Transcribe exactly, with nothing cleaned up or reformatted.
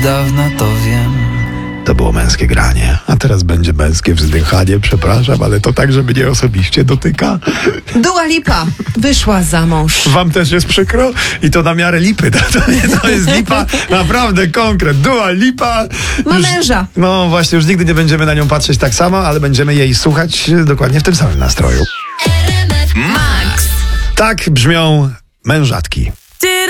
dawna to wiem. To było męskie granie, a teraz będzie męskie wzdychanie, przepraszam, ale to tak, że mnie osobiście dotyka. Dua Lipa wyszła za mąż. Wam też jest przykro? I to na miarę lipy. To, to, nie, to jest lipa, naprawdę konkret. Dua Lipa. Ma Już- męża. No właśnie, już nigdy nie będziemy na nią patrzeć tak samo, ale będziemy jej słuchać dokładnie w tym samym nastroju. Max. Tak brzmią mężatki.